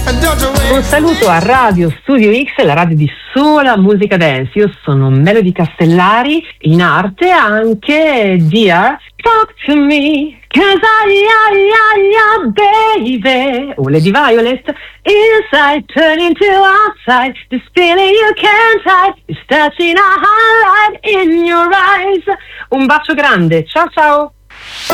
Un saluto a Radio Studio X, la radio di sola musica dance. Io sono Melody Castellari, in arte anche Dear Talk to Me, 'cause baby, oh Lady Violet, inside turning to outside, this feeling you can't hide, is touching a highlight in your eyes. Un bacio grande, ciao ciao.